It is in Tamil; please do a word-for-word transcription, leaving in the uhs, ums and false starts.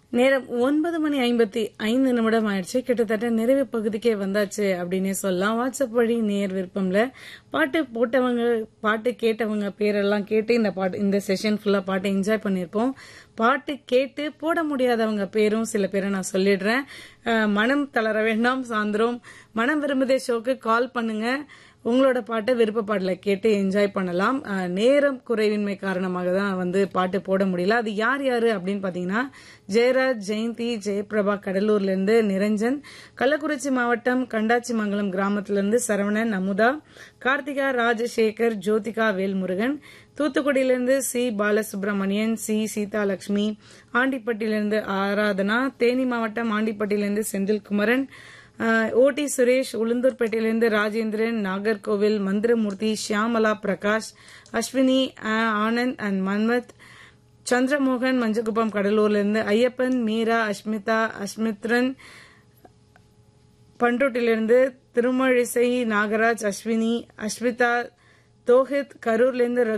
நேரம் ஒன்பது மணி ஐம்பத்தி ஐந்து நிமிடம் ஆயிடுச்சு. கிட்டத்தட்ட நிறைவு பகுதிக்கே வந்தாச்சு அப்படின்னே சொல்லலாம். வாட்ஸ்அப் வழி நேர் விருப்பம்ல பாட்டு போட்டவங்க, பாட்டு கேட்டவங்க பேரெல்லாம் கேட்டு இந்த பாட்டு இந்த செஷன் ஃபுல்லா பாட்டு என்ஜாய் பண்ணிருப்போம். பாட்டு கேட்டு போட முடியாதவங்க பேரும் சில பேரை நான் சொல்லிடுறேன். அஹ், மனம் தளர வேண்டாம் சாயந்தரம் மனம் விரும்புதே ஷோக்கு கால் பண்ணுங்க. உங்களோட பாட்டை விருப்ப பாடல கேட்டு என்ஜாய் பண்ணலாம். அஹ், நேரம் குறைவின்மை காரணமாக தான் வந்து பாட்டு போட முடியல. அது யார் யாரு அப்படின்னு பாத்தீங்கன்னா, ஜெயராஜ், ஜெயந்தி, ஜெயபிரபா கடலூர்ல இருந்து, நிரஞ்சன் கள்ளக்குறிச்சி மாவட்டம் கண்டாச்சிமங்கலம் கிராமத்துல இருந்து, சரவணன், அமுதா, கார்த்திகா, ராஜசேகர், ஜோதிகா, வேல்முருகன், தூத்துக்குடியிலிருந்து சி பாலசுப்ரமணியன், சி சீதாலட்சுமி, ஆண்டிப்பட்டியிலிருந்து ஆராதனா, தேனி மாவட்டம் ஆண்டிப்பட்டியிலிருந்து செந்தில்குமரன், ஓடி சுரேஷ், உளுந்தூர்பேட்டையிலிருந்து ராஜேந்திரன், நாகர்கோவில் மந்திரமூர்த்தி, ஷியாமலா, பிரகாஷ், அஸ்வினி, ஆனந்த் அண்ட் மன்மத், சந்திரமோகன் மஞ்சக்குப்பம் கடலூர்ல இருந்து, ஐயப்பன், மீரா, அஸ்மிதா, அஸ்மித்ரன் பண்ருட்டிலிருந்து, திருமழிசை, நாகராஜ், அஸ்வினி, அஸ்மிதா, தோஹித் கரூர்ல இருந்து,